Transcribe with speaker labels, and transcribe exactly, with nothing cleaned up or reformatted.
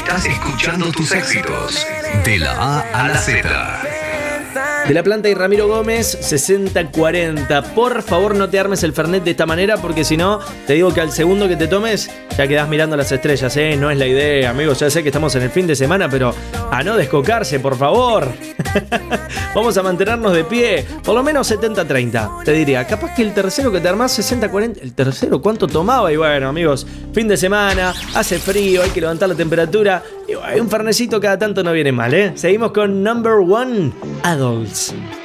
Speaker 1: Estás escuchando tus éxitos de la A a la Z.
Speaker 2: De La Planta y Ramiro Gómez, sesenta cuarenta. Por favor, no te armes el Fernet de esta manera, porque si no, te digo que al segundo que te tomes, ya quedás mirando las estrellas, ¿eh? No es la idea, amigos. Ya sé que estamos en el fin de semana, pero a no descocarse, por favor. Vamos a mantenernos de pie. Por lo menos setenta treinta, te diría. Capaz que el tercero que te armás, sesenta cuarenta. ¿El tercero cuánto tomaba? Y bueno, amigos, fin de semana, hace frío, hay que levantar la temperatura. Y bueno, un fernecito cada tanto no viene mal, ¿eh? Seguimos con Number One, Adults.